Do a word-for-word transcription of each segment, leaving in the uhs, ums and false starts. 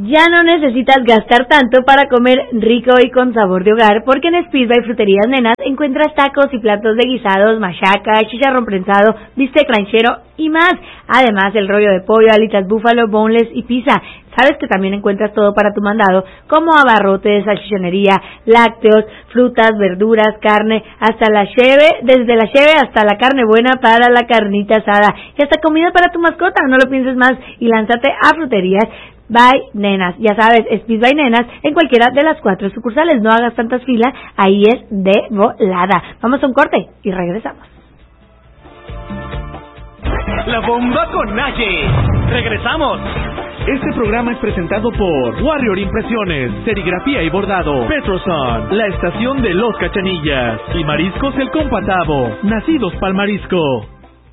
Ya no necesitas gastar tanto para comer rico y con sabor de hogar, porque en Speedby Fruterías Nenas encuentras tacos y platos de guisados, machaca, chicharrón prensado, bistec ranchero y más. Además, el rollo de pollo, alitas búfalo, boneless y pizza. Sabes que también encuentras todo para tu mandado, como abarrotes, salchichonería, lácteos, frutas, verduras, carne, hasta la cheve, desde la cheve hasta la carne buena para la carnita asada, y hasta comida para tu mascota. No lo pienses más y lánzate a Fruterías by Nenas. Ya sabes, Speed by Nenas en cualquiera de las cuatro sucursales. No hagas tantas filas, ahí es de volada. Vamos a un corte y regresamos. La bomba con Naye. Regresamos. Este programa es presentado por Warrior Impresiones, Serigrafía y Bordado, Petroson, la estación de Los Cachanillas y Mariscos El Compatavo, nacidos pa'l marisco.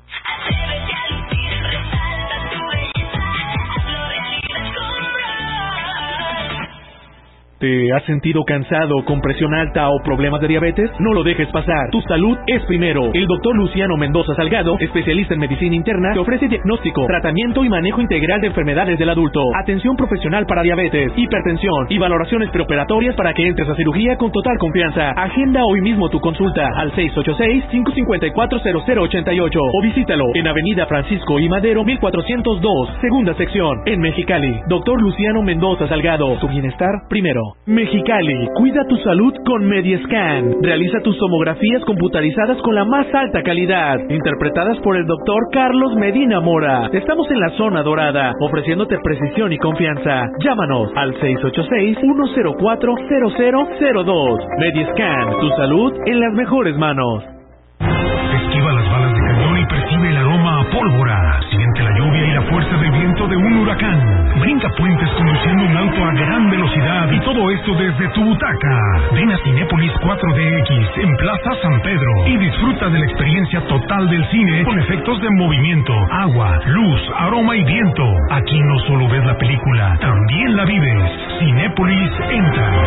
¿Te has sentido cansado, con presión alta o problemas de diabetes? No lo dejes pasar. Tu salud es primero. El doctor Luciano Mendoza Salgado, especialista en medicina interna, te ofrece diagnóstico, tratamiento y manejo integral de enfermedades del adulto, atención profesional para diabetes, hipertensión y valoraciones preoperatorias para que entres a cirugía con total confianza. Agenda hoy mismo tu consulta al seis ocho seis, cinco cinco cuatro, cero cero ocho ocho o visítalo en Avenida Francisco I. Madero mil cuatrocientos dos, segunda sección, en Mexicali. Doctor Luciano Mendoza Salgado, tu bienestar primero. Mexicali, cuida tu salud con Mediescan. Realiza tus tomografías computarizadas con la más alta calidad, interpretadas por el doctor Carlos Medina Mora. Estamos en la zona dorada, ofreciéndote precisión y confianza. Llámanos al seis ocho seis, uno cero cuatro, cero cero cero dos. Mediescan, tu salud en las mejores manos. Esquiva las balas de cañón y percibe el aroma a pólvora. Siente la lluvia y la fuerza del viento de un huracán. Brinca puentes conduciendo un auto a gran velocidad, y todo esto desde tu butaca. Ven a Cinépolis cuatro D X en Plaza San Pedro y disfruta de la experiencia total del cine con efectos de movimiento, agua, luz, aroma y viento. Aquí no solo ves la película, también la vives. Cinépolis entra.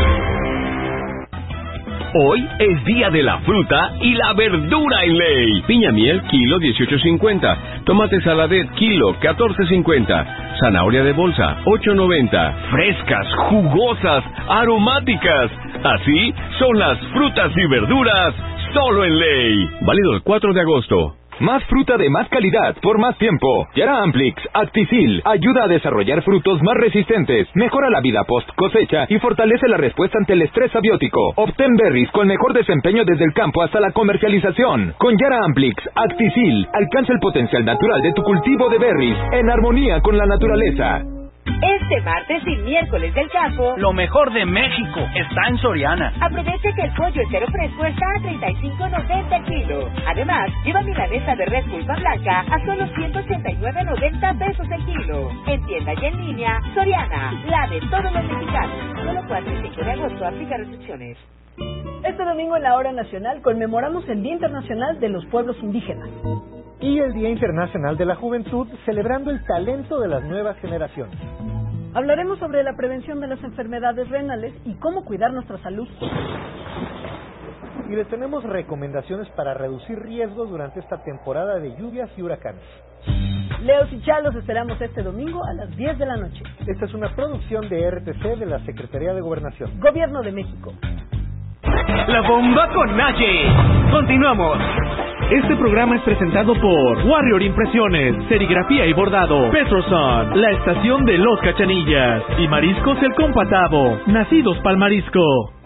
Hoy es día de la fruta y la verdura en ley. Piña miel, kilo dieciocho cincuenta. Tomate saladet, kilo catorce cincuenta. Zanahoria de bolsa, ocho noventa. Frescas, jugosas, aromáticas. Así son las frutas y verduras solo en ley. Válido el cuatro de agosto. Más fruta de más calidad por más tiempo. Yara Amplix Acticil ayuda a desarrollar frutos más resistentes, mejora la vida post cosecha y fortalece la respuesta ante el estrés abiótico. Obtén berries con mejor desempeño desde el campo hasta la comercialización. Con Yara Amplix Acticil alcanza el potencial natural de tu cultivo de berries en armonía con la naturaleza. Este martes y miércoles del campo, lo mejor de México está en Soriana. Aprovecha que el pollo entero fresco está a treinta y cinco noventa el kilo. Además, lleva milanesa de res pulpa blanca a solo ciento ochenta y nueve noventa pesos el kilo. En tienda y en línea, Soriana, la de todos los mexicanos. Solo cuatro y cinco de agosto, aplica restricciones. Este domingo en la Hora Nacional conmemoramos el Día Internacional de los Pueblos Indígenas y el Día Internacional de la Juventud, celebrando el talento de las nuevas generaciones. Hablaremos sobre la prevención de las enfermedades renales y cómo cuidar nuestra salud. Y les tenemos recomendaciones para reducir riesgos durante esta temporada de lluvias y huracanes. Leos y Chalos esperamos este domingo a las diez de la noche. Esta es una producción de R T C de la Secretaría de Gobernación. Gobierno de México. La bomba con Naye. Continuamos. Este programa es presentado por Warrior Impresiones, Serigrafía y Bordado, Petroson, la estación de Los Cachanillas y Mariscos El Compatavo, nacidos pa'l marisco.